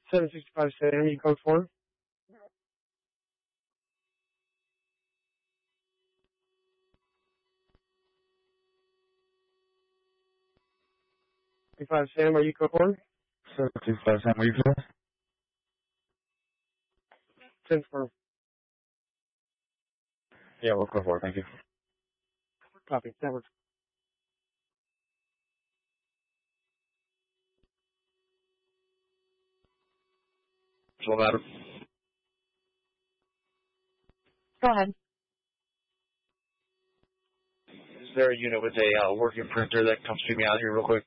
765 Sam, you code 4. Sam, are you code 4? 765 Sam, are you clear? 10-4. Yeah, we'll code 4, thank you. Copy, that works. Hello, madam. Go ahead. Is there a unit with a working printer that comes to me out here real quick?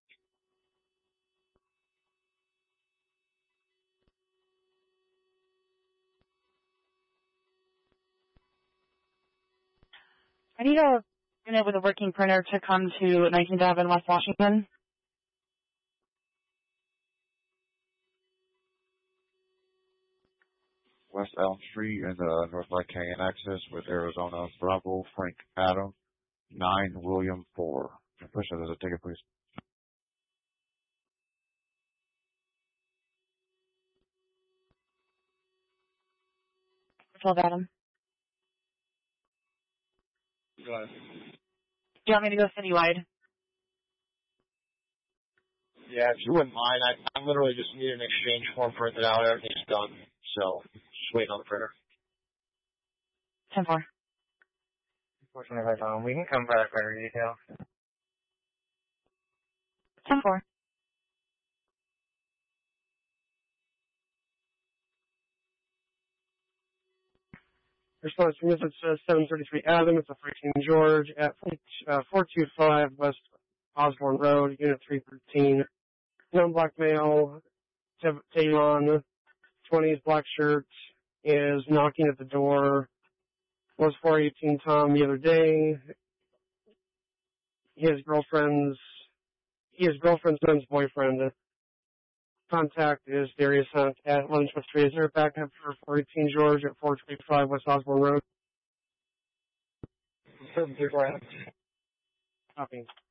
I need a unit with a working printer to come to 19th Ave in West Washington. West Elm Street and the North Lake Canyon access with Arizona Bravo Frank Adam 9 William 4. Push that as a ticket, please. 12 Adam. Go ahead. Do you want me to go citywide? Yeah, if you wouldn't mind, I literally just need an exchange form printed out. Everything's done, so just waiting on the printer. 10-4. Unfortunately, we can come back for details. 10-4. Response from Misfits 733 Adam, it's a 13 George at 425 West Osborne Road, Unit 313. Known black male, Tavon, 20s, black shirt, is knocking at the door. Was 418 Tom the other day. His girlfriend's son's boyfriend. Contact is Darius Hunt at 1123. Is there a backup for 418 George at 425 West Osborne Road? 734 Adam. Copy.